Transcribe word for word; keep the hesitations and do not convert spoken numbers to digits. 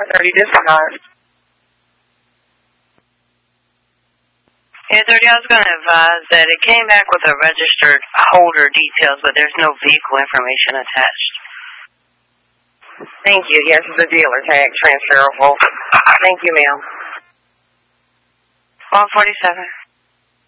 thirty disregard. Yeah, thirty, I was going to advise that it came back with a registered holder details, but there's no vehicle information attached. Thank you. Yes, it's a dealer tag, transferable. Thank you, ma'am. one forty-seven.